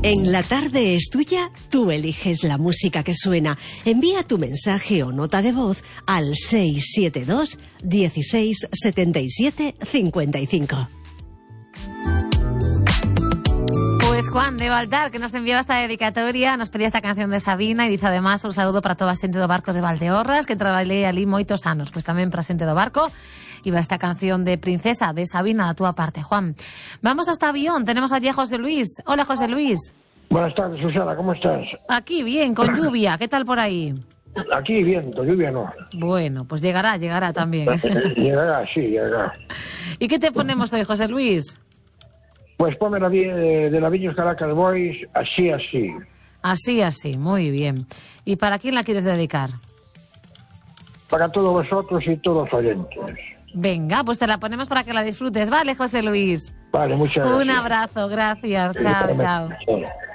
En La Tarde es Tuya, tú eliges la música que suena. Envía tu mensaje o nota de voz al 672 16 77 55. Pues Juan de Baltar, que nos envió esta dedicatoria, nos pedía esta canción de Sabina y dice además un saludo para toda a xente do barco de Valdeorras, que traballei ali moitos anos. Pues tamén para a xente do barco iba esta canción de Princesa, de Sabina, a túa parte, Juan. Vamos hasta Avión, tenemos allí a José Luis. Hola, José Luis. Buenas tardes, Susana, ¿cómo estás? Aquí bien, con lluvia, ¿qué tal por ahí? Aquí bien, con lluvia no. Bueno, pues llegará también. Llegará, sí, llegará. ¿Y qué te ponemos hoy, José Luis? Pues ponme la de la Viños Caracas Boys, así, así. Así, muy bien. ¿Y para quién la quieres dedicar? Para todos vosotros y todos los oyentes. Venga, pues te la ponemos para que la disfrutes, ¿vale, José Luis? Vale, muchas gracias. Un abrazo, gracias. Chao, chao.